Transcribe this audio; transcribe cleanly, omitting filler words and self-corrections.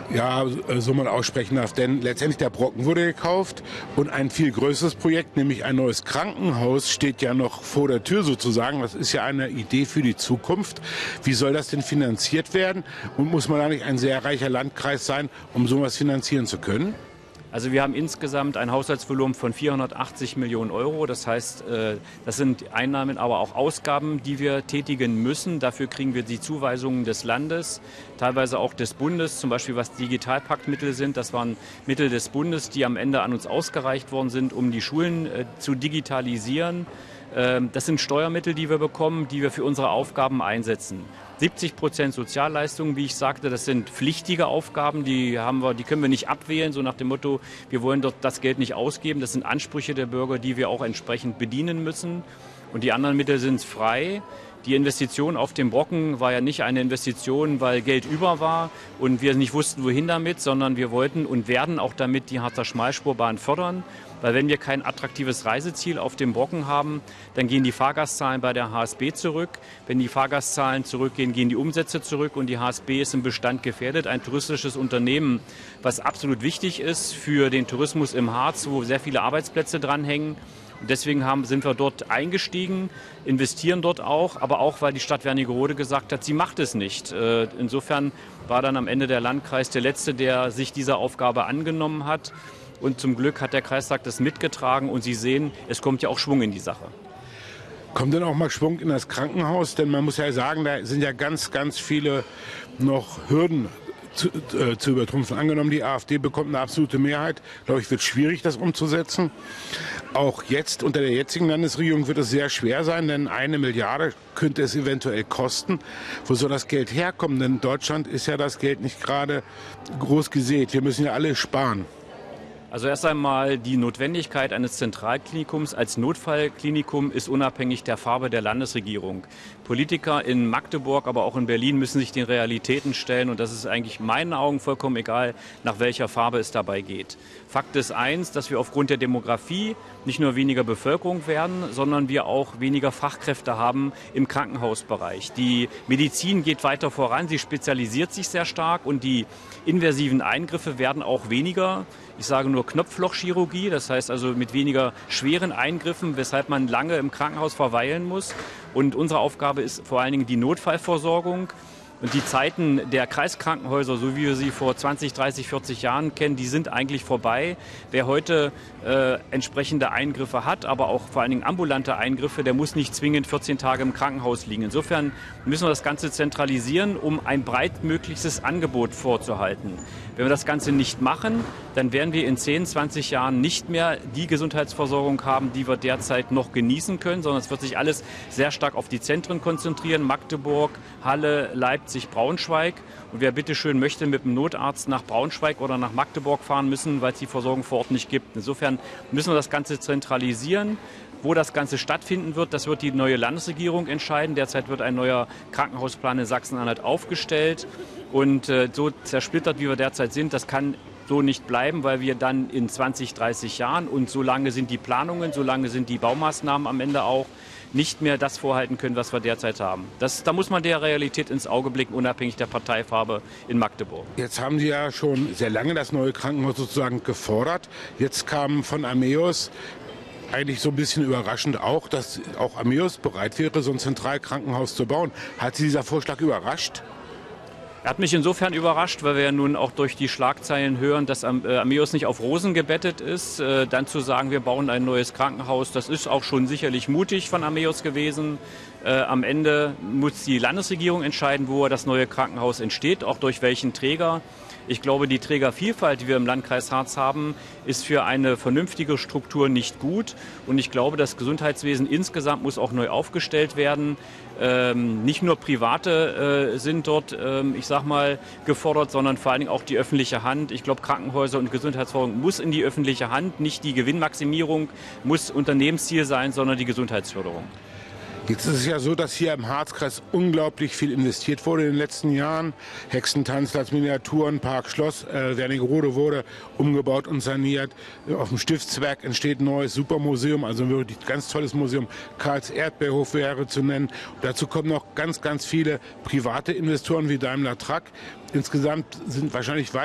Ja, so man aussprechen darf. Denn letztendlich der Brocken wurde gekauft und ein viel größeres Projekt, nämlich ein neues Krankenhaus, steht ja noch vor der Tür sozusagen. Das ist ja eine Idee für die Zukunft. Wie soll das denn finanziert werden? Und muss man eigentlich ein sehr reicher Landkreis sein, um sowas finanzieren zu können? Also wir haben insgesamt ein Haushaltsvolumen von 480 Millionen Euro. Das heißt, das sind Einnahmen, aber auch Ausgaben, die wir tätigen müssen. Dafür kriegen wir die Zuweisungen des Landes, teilweise auch des Bundes, zum Beispiel was Digitalpaktmittel sind. Das waren Mittel des Bundes, die am Ende an uns ausgereicht worden sind, um die Schulen zu digitalisieren. Das sind Steuermittel, die wir bekommen, die wir für unsere Aufgaben einsetzen. 70% Sozialleistungen, wie ich sagte, das sind pflichtige Aufgaben, die können wir nicht abwählen, so nach dem Motto, wir wollen dort das Geld nicht ausgeben. Das sind Ansprüche der Bürger, die wir auch entsprechend bedienen müssen. Und die anderen Mittel sind frei. Die Investition auf dem Brocken war ja nicht eine Investition, weil Geld über war und wir nicht wussten, wohin damit, sondern wir wollten und werden auch damit die Harzer Schmalspurbahn fördern. Weil wenn wir kein attraktives Reiseziel auf dem Brocken haben, dann gehen die Fahrgastzahlen bei der HSB zurück. Wenn die Fahrgastzahlen zurückgehen, gehen die Umsätze zurück und die HSB ist im Bestand gefährdet. Ein touristisches Unternehmen, was absolut wichtig ist für den Tourismus im Harz, wo sehr viele Arbeitsplätze dranhängen. Und deswegen sind wir dort eingestiegen, investieren dort auch, aber auch, weil die Stadt Wernigerode gesagt hat, sie macht es nicht. Insofern war dann am Ende der Landkreis der Letzte, der sich dieser Aufgabe angenommen hat. Und zum Glück hat der Kreistag das mitgetragen und Sie sehen, es kommt ja auch Schwung in die Sache. Kommt denn auch mal Schwung in das Krankenhaus? Denn man muss ja sagen, da sind ja ganz, ganz viele noch Hürden zu übertrumpfen. Angenommen, die AfD bekommt eine absolute Mehrheit. Glaube ich, wird schwierig, das umzusetzen. Auch jetzt, unter der jetzigen Landesregierung, wird es sehr schwer sein, denn 1 Milliarde könnte es eventuell kosten. Wo soll das Geld herkommen? Denn in Deutschland ist ja das Geld nicht gerade groß gesät. Wir müssen ja alle sparen. Also erst einmal die Notwendigkeit eines Zentralklinikums als Notfallklinikum ist unabhängig der Farbe der Landesregierung. Politiker in Magdeburg, aber auch in Berlin müssen sich den Realitäten stellen und das ist eigentlich in meinen Augen vollkommen egal, nach welcher Farbe es dabei geht. Fakt ist eins, dass wir aufgrund der Demografie nicht nur weniger Bevölkerung werden, sondern wir auch weniger Fachkräfte haben im Krankenhausbereich. Die Medizin geht weiter voran, sie spezialisiert sich sehr stark und die invasiven Eingriffe werden auch weniger. Ich sage nur Knopflochchirurgie, das heißt also mit weniger schweren Eingriffen, weshalb man lange im Krankenhaus verweilen muss. Und unsere Aufgabe ist vor allen Dingen die Notfallversorgung. Und die Zeiten der Kreiskrankenhäuser, so wie wir sie vor 20, 30, 40 Jahren kennen, die sind eigentlich vorbei. Wer heute entsprechende Eingriffe hat, aber auch vor allen Dingen ambulante Eingriffe, der muss nicht zwingend 14 Tage im Krankenhaus liegen. Insofern müssen wir das Ganze zentralisieren, um ein breitmöglichstes Angebot vorzuhalten. Wenn wir das Ganze nicht machen, dann werden wir in 10, 20 Jahren nicht mehr die Gesundheitsversorgung haben, die wir derzeit noch genießen können, sondern es wird sich alles sehr stark auf die Zentren konzentrieren. Magdeburg, Halle, Leipzig, Braunschweig. Und wer bitteschön möchte mit dem Notarzt nach Braunschweig oder nach Magdeburg fahren müssen, weil es die Versorgung vor Ort nicht gibt. Insofern müssen wir das Ganze zentralisieren. Wo das Ganze stattfinden wird, das wird die neue Landesregierung entscheiden. Derzeit wird ein neuer Krankenhausplan in Sachsen-Anhalt aufgestellt. Und so zersplittert, wie wir derzeit sind, das kann so nicht bleiben, weil wir dann in 20, 30 Jahren, und so lange sind die Planungen, so lange sind die Baumaßnahmen am Ende auch, nicht mehr das vorhalten können, was wir derzeit haben. Da muss man der Realität ins Auge blicken, unabhängig der Parteifarbe in Magdeburg. Jetzt haben Sie ja schon sehr lange das neue Krankenhaus sozusagen gefordert. Jetzt kam von Ameos eigentlich so ein bisschen überraschend auch, dass auch Ameos bereit wäre, so ein Zentralkrankenhaus zu bauen. Hat Sie dieser Vorschlag überrascht? Er hat mich insofern überrascht, weil wir ja nun auch durch die Schlagzeilen hören, dass Ameos nicht auf Rosen gebettet ist. Dann zu sagen, wir bauen ein neues Krankenhaus, das ist auch schon sicherlich mutig von Ameos gewesen. Am Ende muss die Landesregierung entscheiden, wo das neue Krankenhaus entsteht, auch durch welchen Träger. Ich glaube, die Trägervielfalt, die wir im Landkreis Harz haben, ist für eine vernünftige Struktur nicht gut. Und ich glaube, das Gesundheitswesen insgesamt muss auch neu aufgestellt werden. Nicht nur Private sind dort, gefordert, sondern vor allen Dingen auch die öffentliche Hand. Ich glaube, Krankenhäuser und Gesundheitsversorgung muss in die öffentliche Hand. Nicht die Gewinnmaximierung muss Unternehmensziel sein, sondern die Gesundheitsförderung. Jetzt ist es ja so, dass hier im Harzkreis unglaublich viel investiert wurde in den letzten Jahren. Hexentanzplatz, Miniaturen, Park, Schloss, Wernigerode wurde umgebaut und saniert. Auf dem Stiftswerk entsteht ein neues Supermuseum, also ein wirklich ganz tolles Museum. Karls Erdbeerhof wäre zu nennen. Und dazu kommen noch ganz, ganz viele private Investoren wie Daimler Truck. Insgesamt sind wahrscheinlich